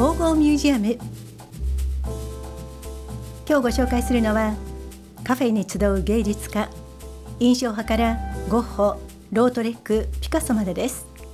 ゴーゴーミュージアム。今日ご紹介するのはカフェに集う芸術家、印象派からゴッホ、ロートレック、ピカソまでです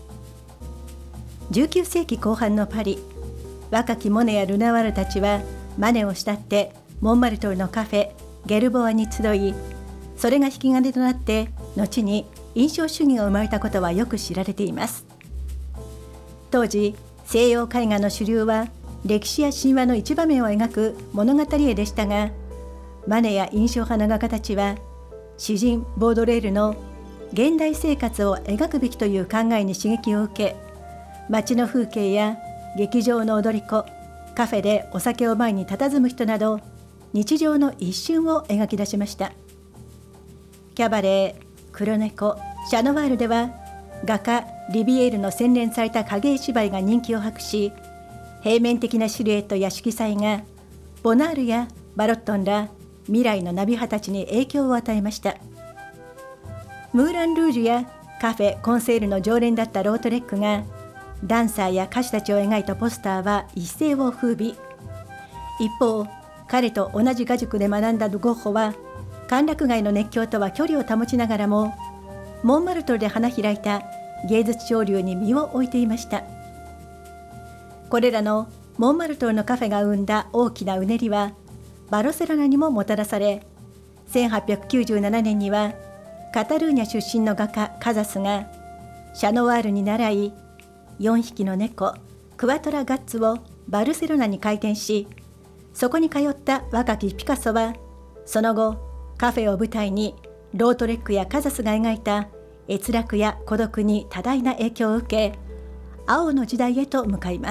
。19世紀後半のパリ、若きモネやルナワールたちはマネを慕ってモンマルトルのカフェゲルボアに集い、それが引き金となって後に印象主義が生まれたことはよく知られています。当時西洋絵画の主流は歴史や神話の一場面を描く物語絵でしたが、マネや印象派の画家たちは詩人ボードレールの現代生活を描くべきという考えに刺激を受け、街の風景や劇場の踊り子、カフェでお酒を前に佇む人など日常の一瞬を描き出しました。キャバレー、黒猫、シャノワールでは画家リビエールの洗練された影絵芝居が人気を博し、平面的なシルエットや色彩がボナールやバロットンら未来のナビ派たちに影響を与えました。ムーラン・ルージュやカフェ・コンセールの常連だったロートレックがダンサーや歌手たちを描いたポスターは一世を風靡。一方、彼と同じ画塾で学んだゴッホは歓楽街の熱狂とは距離を保ちながらもモンマルトルで花開いた芸術潮流に身を置いていました。これらのモンマルトルのカフェが生んだ大きなうねりはバルセロナにももたらされ、1897年にはカタルーニャ出身の画家カザスがシャノワールに倣い4匹の猫クワトラガッツをバルセロナに開店し、そこに通った若きピカソはその後カフェを舞台にロートレックやカザスが描いた閲楽や孤独に多大な影響を受け、青の時代へと向かいます。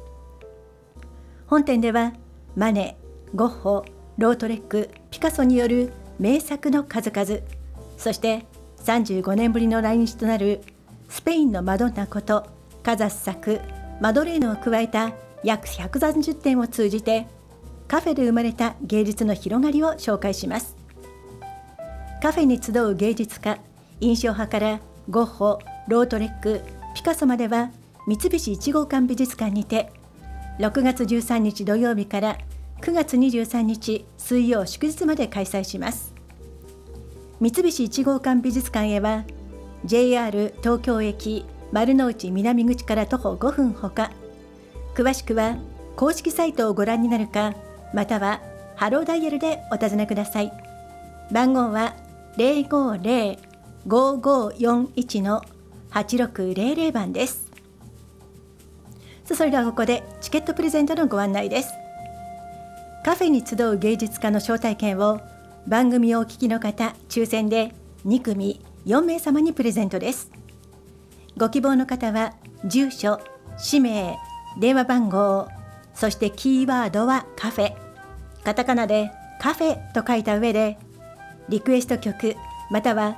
本展ではマネ、ゴッホ、ロートレック、ピカソによる名作の数々、そして35年ぶりの来日となるスペインのマドンナことカザス作マドレーヌを加えた約130点を通じてカフェで生まれた芸術の広がりを紹介します。カフェに集う芸術家、印象派からゴッホ、ロートレック、ピカソまでは三菱一号館美術館にて6月13日土曜日から9月23日水曜祝日まで開催します。三菱一号館美術館へは JR 東京駅丸の内南口から徒歩5分ほか、詳しくは公式サイトをご覧になるか、またはハローダイヤルでお尋ねください。番号は 050-5541-8600 番です。それではここでチケットプレゼントのご案内です。カフェに集う芸術家の招待券を番組をお聞きの方抽選で2組4名様にプレゼントです。ご希望の方は住所、氏名、電話番号、そしてキーワードはカフェ、カタカナでカフェと書いた上でリクエスト曲または